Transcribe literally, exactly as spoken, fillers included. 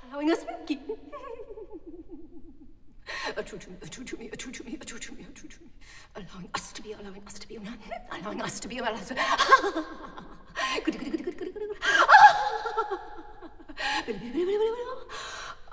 allowing us a true to me, a true to me, a true to me, a true to me, a true to me, allowing us to be, allowing us to be, allowing us to be, allowing us. Goody, goody, goody, goody.